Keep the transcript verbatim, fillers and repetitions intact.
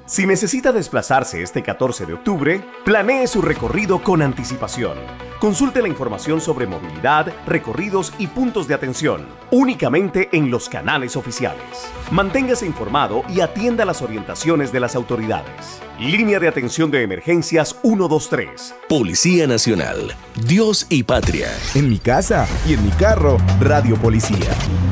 Si necesita desplazarse este catorce de octubre, planee su recorrido con anticipación. Consulte la información sobre movilidad, recorridos y puntos de atención, únicamente en los canales oficiales. Manténgase informado y atienda las orientaciones de las autoridades. Línea de atención de emergencias ciento veintitrés. Policía Nacional. Dios y Patria. En mi casa y en mi carro, Radio Policía.